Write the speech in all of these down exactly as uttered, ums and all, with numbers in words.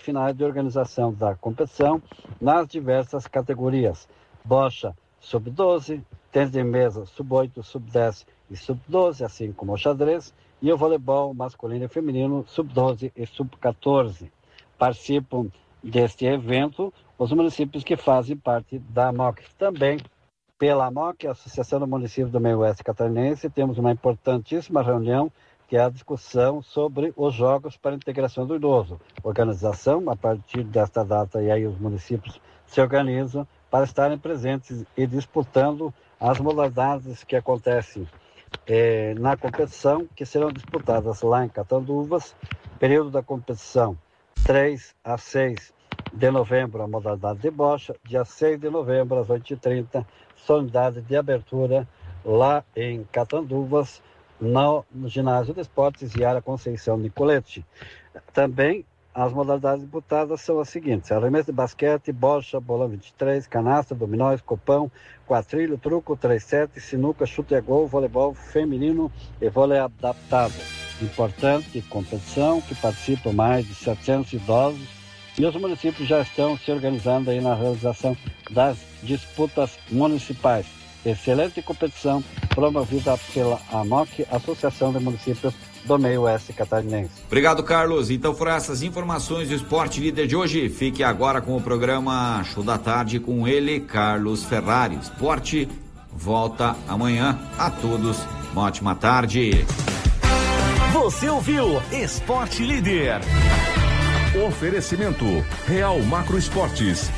finais de organização da competição nas diversas categorias. Bocha sub doze, tênis de mesa sub oito, sub dez e sub doze, assim como o xadrez, e o voleibol masculino e feminino sub doze e sub quatorze. Participam deste evento os municípios que fazem parte da A M O C. Também, pela A M O C, a Associação do Município do Meio Oeste Catarinense, temos uma importantíssima reunião, que é a discussão sobre os Jogos para a Integração do Idoso. Organização, a partir desta data, e aí os municípios se organizam para estarem presentes e disputando as modalidades que acontecem eh, na competição, que serão disputadas lá em Catanduvas. Período da competição, três a seis de novembro, a modalidade de bocha. Dia seis de novembro, às oito e trinta, solenidade de abertura lá em Catanduvas, no, no Ginásio de Esportes Yara Conceição Nicolete. Também as modalidades disputadas são as seguintes: arremesso de basquete, bocha, bolão vinte e três, canastra, dominó, escopão, quatrilho, truco, três sete, sinuca, chute a gol, voleibol feminino e vôlei adaptado. Importante competição que participam mais de setecentos idosos, e os municípios já estão se organizando aí na realização das disputas municipais. Excelente competição promovida pela A M O C, Associação de Municípios do Meio Oeste Catarinense. Obrigado, Carlos. Então foram essas informações do Esporte Líder de hoje. Fique agora com o programa Show da Tarde com ele, Carlos Ferrari. Esporte volta amanhã. A todos, uma ótima tarde. Você ouviu Esporte Líder. Oferecimento Real Macro Esportes.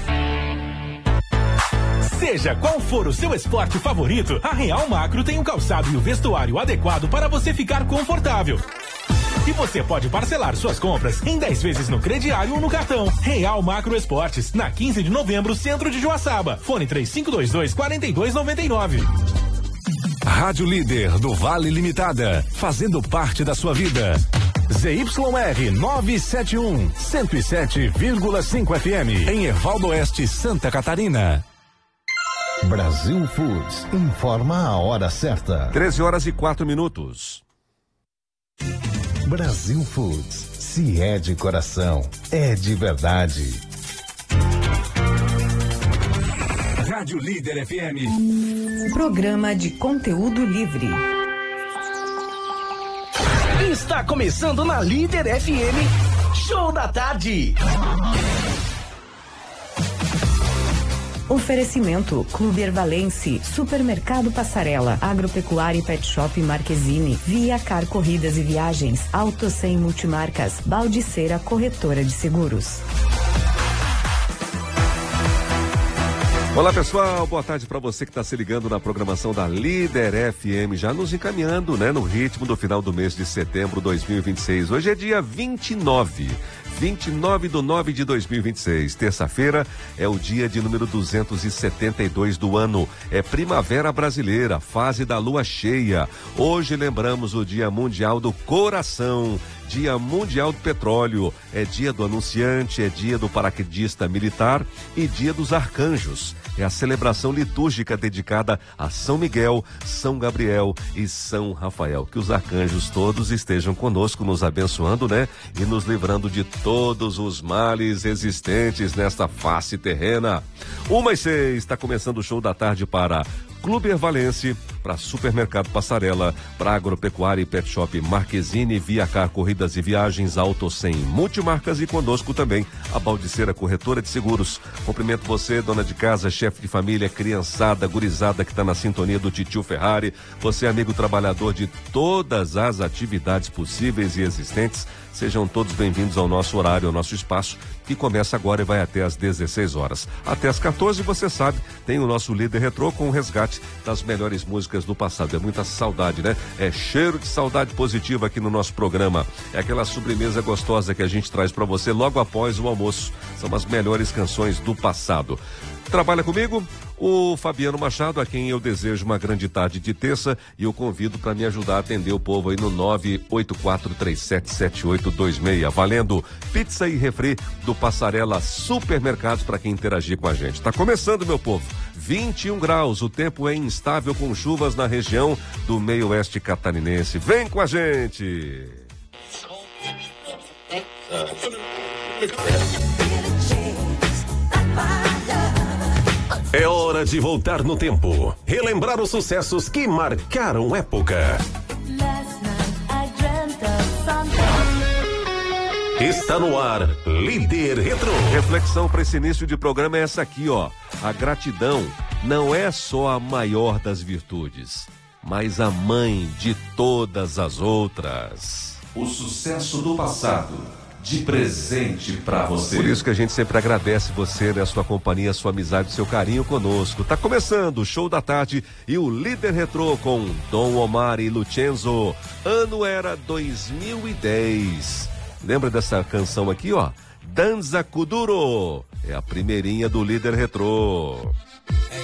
Seja qual for o seu esporte favorito, a Real Macro tem o calçado e o vestuário adequado para você ficar confortável. E você pode parcelar suas compras em dez vezes no crediário ou no cartão. Real Macro Esportes, na quinze de novembro, centro de Joaçaba. Fone três cinco dois dois, quatro dois nove nove. Rádio Líder do Vale Limitada, fazendo parte da sua vida. Z Y R novecentos e setenta e um, cento e sete vírgula cinco F M, em Ervaldo Oeste, Santa Catarina. Brasil Foods informa a hora certa. treze horas e quatro minutos. Brasil Foods, se é de coração, é de verdade. Rádio Líder F M. Programa de conteúdo livre. Está começando na Líder F M, Show da Tarde. Oferecimento Clube Ervalense, Supermercado Passarela, Agropecuária e Pet Shop Marquezine, Via Car Corridas e Viagens, Auto cem Multimarcas, Baldiceira Corretora de Seguros. Olá pessoal, boa tarde para você que está se ligando na programação da Líder F M, já nos encaminhando, né, no ritmo do final do mês de setembro de dois mil e vinte e seis. Hoje é dia vinte e nove. vinte e nove de nove de dois mil e vinte e seis, terça-feira, é o dia de número duzentos e setenta e dois do ano. É primavera brasileira, fase da lua cheia. Hoje lembramos o Dia Mundial do Coração, Dia Mundial do Petróleo, é dia do anunciante, é dia do paraquedista militar e dia dos arcanjos. É a celebração litúrgica dedicada a São Miguel, São Gabriel e São Rafael. Que os arcanjos todos estejam conosco, nos abençoando, né? E nos livrando de todos os males existentes nesta face terrena. Uma e seis, está começando o Show da Tarde para Clube Ervalense, para Supermercado Passarela, para Agropecuária e Pet Shop Marquezine, Via Car Corridas e Viagens, Auto cem Multimarcas e conosco também a Baldiceira Corretora de Seguros. Cumprimento você, dona de casa, chefe de família, criançada, gurizada que está na sintonia do Titio Ferrari. Você, amigo trabalhador de todas as atividades possíveis e existentes, sejam todos bem-vindos ao nosso horário, ao nosso espaço, que começa agora e vai até às dezesseis horas. Até às quatorze, você sabe, tem o nosso Líder Retrô com o resgate das melhores músicas do passado. É muita saudade, né? É cheiro de saudade positiva aqui no nosso programa. É aquela sobremesa gostosa que a gente traz para você logo após o almoço. São as melhores canções do passado. Trabalha comigo o Fabiano Machado, a quem eu desejo uma grande tarde de terça, e eu convido para me ajudar a atender o povo aí no nove oito quatro três sete sete oito dois seis, valendo pizza e refri do Passarela Supermercados para quem interagir com a gente. Tá começando, meu povo. vinte e um graus, o tempo é instável com chuvas na região do meio oeste catarinense. Vem com a gente! É hora de voltar no tempo, relembrar os sucessos que marcaram época. Está no ar, Líder Retro. Reflexão para esse início de programa é essa aqui, ó. A gratidão não é só a maior das virtudes, mas a mãe de todas as outras. O sucesso do passado, de presente para você. Por isso que a gente sempre agradece você, né, a sua companhia, a sua amizade, o seu carinho conosco. Tá começando o Show da Tarde e o Líder Retrô com Dom Omar e Lucenzo. Ano era dois mil e dez. Lembra dessa canção aqui, ó? Danza Kuduro. É a primeirinha do Líder Retrô.